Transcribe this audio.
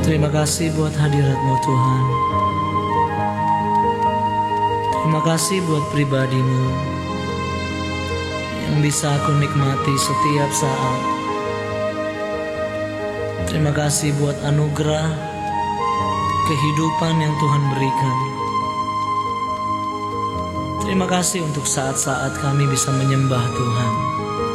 Terima kasih buat hadirat-Mu Tuhan. Terima kasih buat pribadi-Mu yang bisa aku nikmati setiap saat. Terima kasih buat anugerah kehidupan yang Tuhan berikan. Terima kasih untuk saat-saat kami bisa menyembah Tuhan.